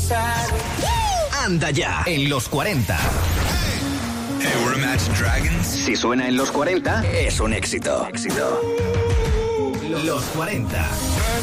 Anda ya, en los 40. Hey, we're Imagine Dragons. Si suena en los 40, es un éxito. Los 40.